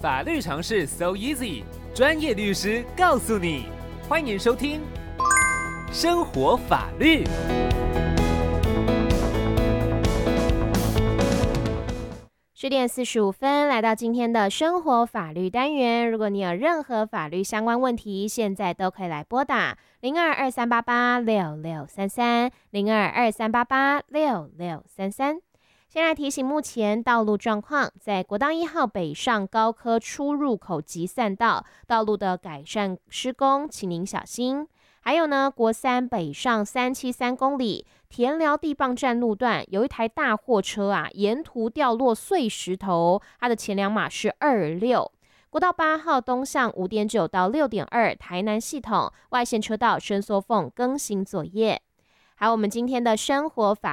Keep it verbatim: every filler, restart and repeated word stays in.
法律常识 so easy， 专业律师告诉你。欢迎收听生活法律。 十点四十五分，来到今天的生活法律单元。如果你有任何法律相关问题，现在都可以来拨打零二二三八八六六三三零二二三八八六六三三。先来提醒目前道路状况，在国道一号北上高科出入口集散道道路的改善施工，请您小心。还有呢，国三北上三七三公里田寮地磅站路段，有一台大货车啊，沿途掉落碎石头，它的前两码是二六。国道八号东向五点九到六点二台南系统外线车道伸缩缝更新作业。还有我们今天的生活法